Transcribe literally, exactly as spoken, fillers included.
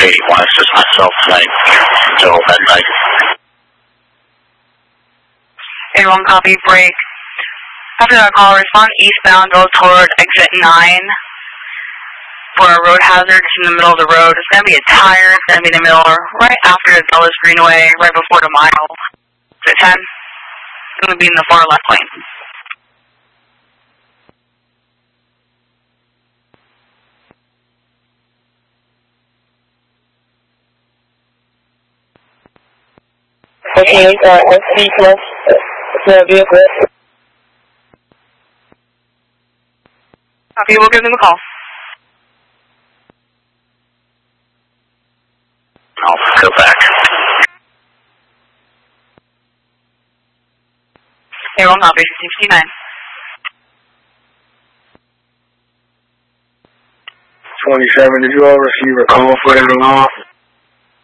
eighty-one. It's just myself tonight until midnight. eighty-one, copy, break. After that call, respond eastbound, go toward exit nine for a road hazard. It's in the middle of the road. It's going to be a tire. It's going to be in the middle, right after the Dulles Greenway, right before the mile. Exit ten. It's going to be in the far left lane. Okay, uh, S P plus, uh, vehicle. Copy, we'll give them a call. I'll go back. eighty-one, copy, fifteen fifty-nine. twenty-seven, did you all receive a call for that alarm?